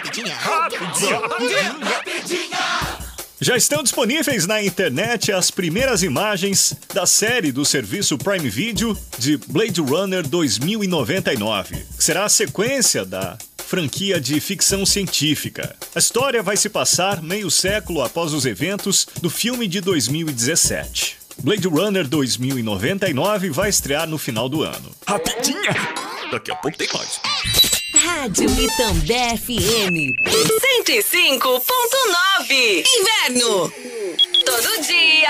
Já estão disponíveis na internet as primeiras imagens da série do serviço Prime Video de Blade Runner 2099, que será a sequência da franquia de ficção científica. A história vai se passar meio século após os eventos do filme de 2017. Blade Runner 2099 vai estrear no final do ano. Rapidinha! Daqui a pouco tem mais. Rádio Itambé FM 105.9. Inverno.